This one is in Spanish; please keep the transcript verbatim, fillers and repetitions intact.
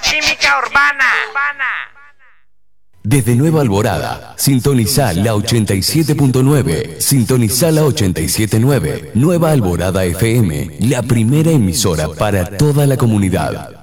Química Urbana. Desde Nueva Alborada, sintoniza la ochenta y siete punto nueve, sintoniza la ochenta y siete punto nueve, Nueva Alborada F M, la primera emisora para toda la comunidad.